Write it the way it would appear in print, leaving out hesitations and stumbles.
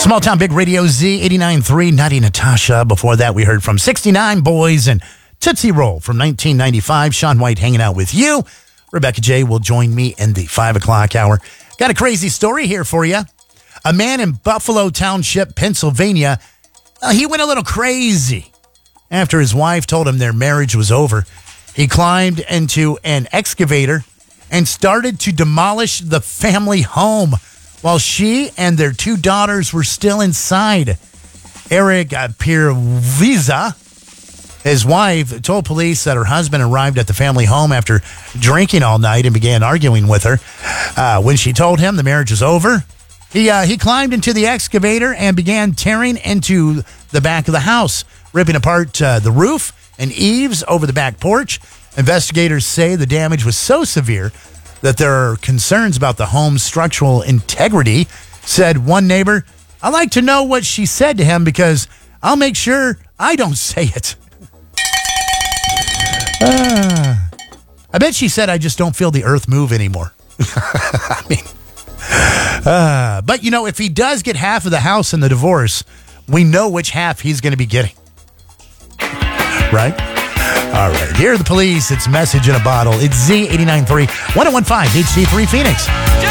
Small Town Big Radio Z 89.3, Naughty Natasha. Before that, we heard from 69 Boys and Tootsie Roll from 1995. Sean White hanging out with you. Rebecca J will join me in the 5 o'clock hour. Got a crazy story here for you. A man in Buffalo Township, Pennsylvania, he went a little crazy after his wife told him their marriage was over. He climbed into an excavator and started to demolish the family home while she and their 2 daughters were still inside. Eric Pirviza, his wife, told police that her husband arrived at the family home after drinking all night and began arguing with her. When she told him the marriage was over, he climbed into the excavator and began tearing into the back of the house, ripping apart the roof and eaves over the back porch. Investigators say the damage was so severe that there are concerns about the home's structural integrity. Said one neighbor, "I like to know what she said to him because I'll make sure I don't say it." I bet she said, "I just don't feel the earth move anymore." I mean, but you know, if he does get half of the house in the divorce, we know which half he's going to be getting. Right? All right. Here are the police. It's Message in a Bottle. It's Z89.3, 101.5 HD3 Phoenix.